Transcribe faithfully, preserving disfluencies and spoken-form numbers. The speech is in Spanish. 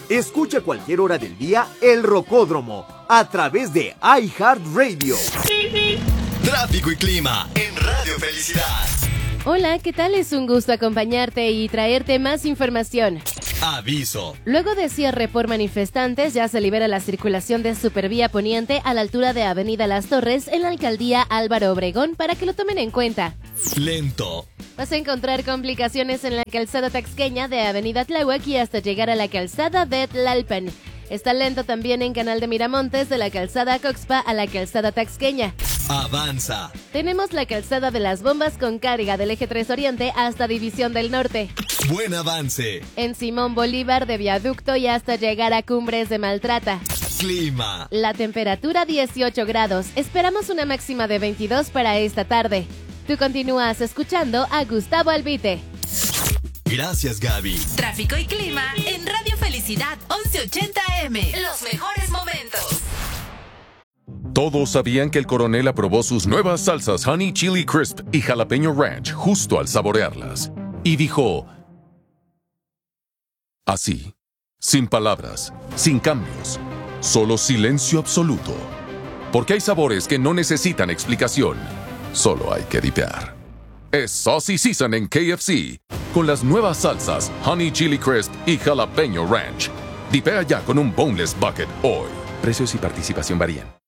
Escucha a cualquier hora del día El Rocódromo a través de iHeartRadio. Tráfico y clima en Radio Felicidad. Hola, ¿qué tal? Es un gusto acompañarte y traerte más información. Aviso. Luego de cierre por manifestantes, ya se libera la circulación de Supervía Poniente a la altura de Avenida Las Torres en la alcaldía Álvaro Obregón para que lo tomen en cuenta. Lento. Vas a encontrar complicaciones en la calzada taxqueña de Avenida Tláhuac y hasta llegar a la calzada de Tlalpan. Está lento también en Canal de Miramontes de la calzada Coxpa a la calzada taxqueña. Avanza. Tenemos la calzada de las bombas con carga del eje tres Oriente hasta División del Norte. Buen avance. En Simón Bolívar de Viaducto y hasta llegar a Cumbres de Maltrata. Clima. La temperatura dieciocho grados. Esperamos una máxima de veintidós para esta tarde. Tú continúas escuchando a Gustavo Albite. Gracias, Gaby. Tráfico y clima en Radio Felicidad once ochenta A M. Los mejores momentos. Todos sabían que el coronel aprobó sus nuevas salsas Honey Chili Crisp y Jalapeño Ranch justo al saborearlas. Y dijo... así, sin palabras, sin cambios, solo silencio absoluto. Porque hay sabores que no necesitan explicación, solo hay que dipear. Es Saucy Season en K F C, con las nuevas salsas Honey Chili Crisp y Jalapeño Ranch. Dipea ya con un Boneless Bucket hoy. Precios y participación varían.